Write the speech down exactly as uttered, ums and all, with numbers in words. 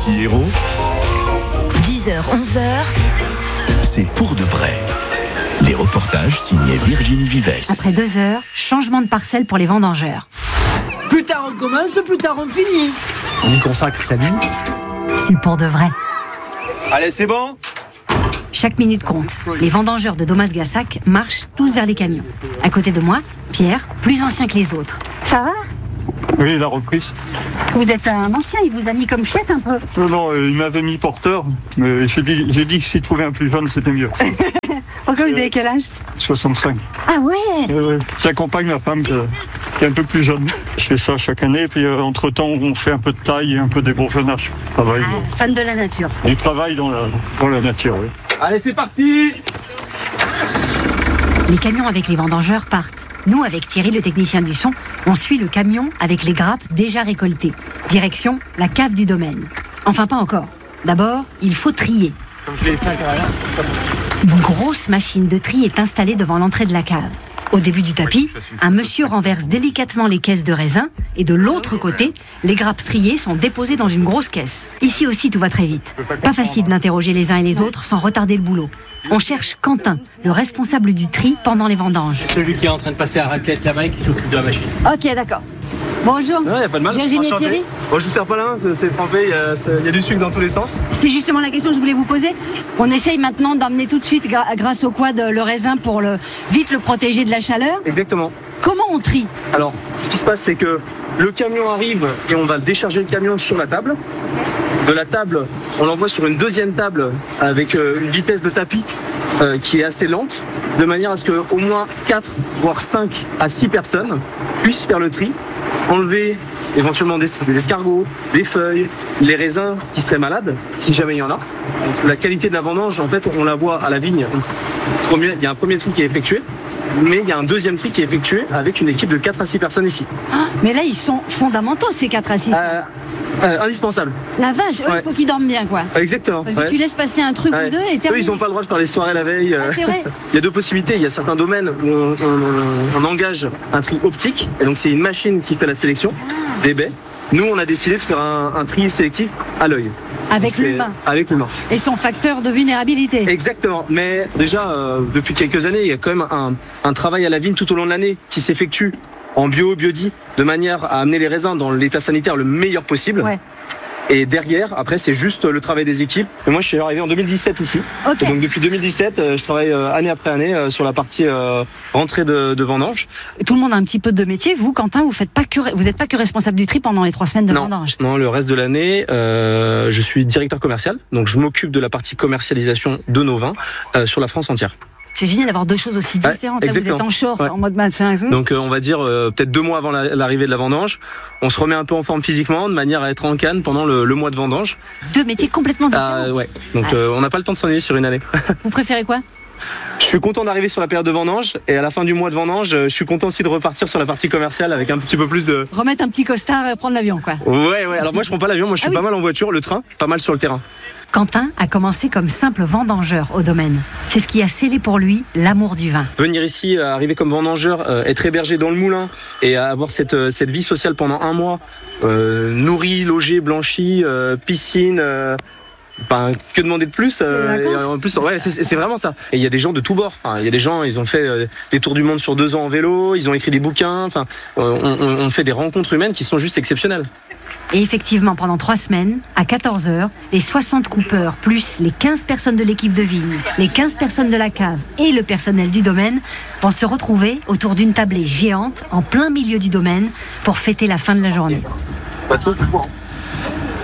Ici Héros. dix heures, onze heures. C'est pour de vrai. Les reportages signés Virginie Vives. Après deux heures, changement de parcelle pour les vendangeurs. Plus tard on commence, plus tard on finit. On y consacre sa vie. C'est pour de vrai. Allez, c'est bon. Chaque minute compte. Les vendangeurs de Domas-Gassac marchent tous vers les camions. À côté de moi, Pierre, plus ancien que les autres. Ça va? Oui, il a repris. Vous êtes un ancien, il vous a mis comme chef un peu. Non, non, euh, il m'avait mis porteur, mais j'ai dit, j'ai dit que s'il trouvait un plus jeune, c'était mieux. Pourquoi vous avez quel âge? soixante-cinq. Ah ouais, Euh, ouais. J'accompagne ma femme qui, qui est un peu plus jeune. Je fais ça chaque année, puis euh, entre-temps, on fait un peu de taille et un peu débourgeonnage. Je travaille, ah, fan de la nature. euh, je travaille dans la, dans la nature, oui. Allez, c'est parti. Les camions avec les vendangeurs partent. Nous, avec Thierry, le technicien du son, on suit le camion avec les grappes déjà récoltées. Direction la cave du domaine. Enfin, pas encore. D'abord, il faut trier. Une grosse machine de tri est installée devant l'entrée de la cave. Au début du tapis, un monsieur renverse délicatement les caisses de raisin et de l'autre côté, les grappes triées sont déposées dans une grosse caisse. Ici aussi, tout va très vite. Pas facile d'interroger les uns et les autres sans retarder le boulot. On cherche Quentin, le responsable du tri pendant les vendanges. Celui qui est en train de passer à raclette là-bas et qui s'occupe de la machine. Ok, d'accord. Bonjour. Il n'y a pas de mal. Virginie et Enchanté. Thierry. Bon, je vous sers pas la main, c'est trempé, il y, a, il y a du sucre dans tous les sens. C'est justement la question que je voulais vous poser. On essaye maintenant d'emmener tout de suite, gra- grâce au quad, le raisin pour le, vite le protéger de la chaleur. Exactement. Comment on trie? Alors, ce qui se passe, c'est que le camion arrive et on va décharger le camion sur la table. De la table, on l'envoie sur une deuxième table avec euh, une vitesse de tapis euh, qui est assez lente, de manière à ce qu'au moins quatre, voire cinq à six personnes puissent faire le tri, enlever éventuellement des, des escargots, des feuilles, les raisins qui seraient malades, si jamais il y en a. Donc, la qualité de la vendange, en fait, on la voit à la vigne. Premier, il y a un premier tri qui est effectué, mais il y a un deuxième tri qui est effectué avec une équipe de quatre à six personnes ici. Ah, mais là, ils sont fondamentaux, ces quatre à six. Euh, euh, indispensable. La vache, il ouais. faut qu'ils dorment bien, quoi. Exactement. Parce que ouais. tu laisses passer un truc Ouais. ou deux et Eux, terminé. ils n'ont pas le droit de faire les soirées la veille. Ah, c'est vrai. Il y a deux possibilités. Il y a certains domaines où on, on- on- on engage un tri optique, et donc c'est une machine qui fait la sélection des baies. Nous, on a décidé de faire un, un tri sélectif à l'œil. Avec Donc, c'est- l'humain. Avec l'humain. Et son facteur de vulnérabilité. Exactement. Mais déjà, euh, depuis quelques années, il y a quand même un, un travail à la vigne tout au long de l'année qui s'effectue en bio, biodie, de manière à amener les raisins dans l'état sanitaire le meilleur possible. Ouais. Et derrière, après, c'est juste le travail des équipes. Et moi, je suis arrivé en deux mille dix-sept ici. Ok. Et donc, depuis deux mille dix-sept, euh, je travaille euh, année après année euh, sur la partie euh, rentrée de, de vendange. Tout le monde a un petit peu de métier. Vous, Quentin, vous faites pas que, vous n'êtes pas que responsable du tri pendant les trois semaines de non, vendange. non, le reste de l'année, euh, je suis directeur commercial. Donc, je m'occupe de la partie commercialisation de nos vins euh, sur la France entière. C'est génial d'avoir deux choses aussi Ouais, différentes. Là, vous êtes exactement. en short, Ouais. en mode matin. Donc, euh, on va dire euh, peut-être deux mois avant la- l'arrivée de la vendange, on se remet un peu en forme physiquement, de manière à être en canne pendant le, le mois de vendange. Deux métiers complètement différents. Ah, ouais. Donc, Ah. euh, on n'a pas le temps de s'ennuyer sur une année. Vous préférez quoi? Je suis content d'arriver sur la période de vendange, et à la fin du mois de vendange, je suis content aussi de repartir sur la partie commerciale avec un petit peu plus de... Remettre un petit costard et prendre l'avion, quoi. Ouais, ouais. Alors moi, je prends pas l'avion, moi je suis Ah oui. pas mal en voiture, le train, pas mal sur le terrain. Quentin a commencé comme simple vendangeur au domaine. C'est ce qui a scellé pour lui l'amour du vin. Venir ici, euh, arriver comme vendangeur, euh, être hébergé dans le moulin et avoir cette, euh, cette vie sociale pendant un mois, euh, nourri, logé, blanchi, euh, piscine... euh, Ben, que demander de plus euh, les vacances. et en plus, ouais, c'est c'est vraiment ça. Et il y a des gens de tous bords. Enfin, il y a des gens, ils ont fait euh, des tours du monde sur deux ans en vélo, ils ont écrit des bouquins. Enfin, euh, on, on, on fait des rencontres humaines qui sont juste exceptionnelles. Et effectivement, pendant trois semaines, à quatorze heures, les soixante coupeurs, plus les quinze personnes de l'équipe de vigne, les quinze personnes de la cave et le personnel du domaine vont se retrouver autour d'une tablée géante en plein milieu du domaine pour fêter la fin de la journée. Pas tout.